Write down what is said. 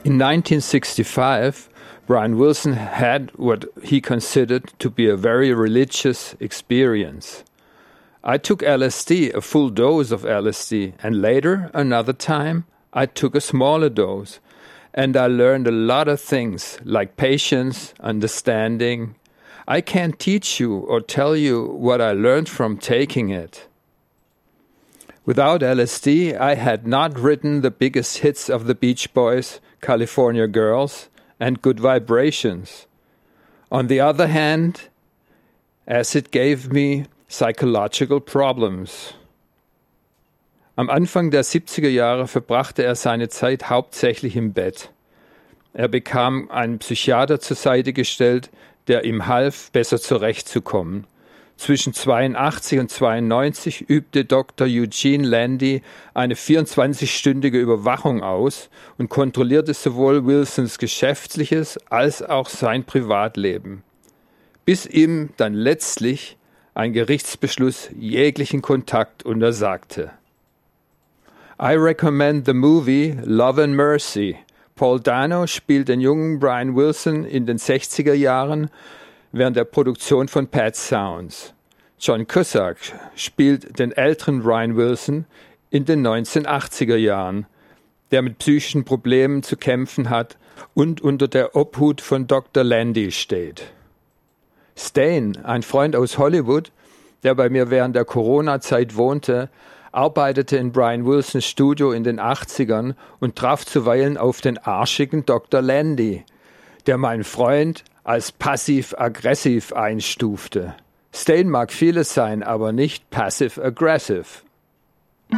In 1965, Brian Wilson had what he considered to be a very religious experience. I took LSD, a full dose of LSD, and later, another time, I took a smaller dose. And I learned a lot of things, like patience, understanding. I can't teach you or tell you what I learned from taking it. Without LSD, I had not written the biggest hits of the Beach Boys, California Girls, and Good Vibrations. On the other hand, acid gave me psychological problems. Am Anfang der 70er Jahre verbrachte er seine Zeit hauptsächlich im Bett. Er bekam einen Psychiater zur Seite gestellt, der ihm half, besser zurechtzukommen. Zwischen 82 und 92 übte Dr. Eugene Landy eine 24-stündige Überwachung aus und kontrollierte sowohl Wilsons geschäftliches als auch sein Privatleben, bis ihm dann letztlich ein Gerichtsbeschluss jeglichen Kontakt untersagte. I recommend the movie Love and Mercy. Paul Dano spielt den jungen Brian Wilson in den 60er Jahren während der Produktion von Pet Sounds. John Cusack spielt den älteren Brian Wilson in den 1980er Jahren, der mit psychischen Problemen zu kämpfen hat und unter der Obhut von Dr. Landy steht. Stain, ein Freund aus Hollywood, der bei mir während der Corona-Zeit wohnte, arbeitete in Brian Wilsons Studio in den 80ern und traf zuweilen auf den arschigen Dr. Landy, der meinen Freund als passiv-aggressiv einstufte. Stain mag vieles sein, aber nicht passive-aggressive.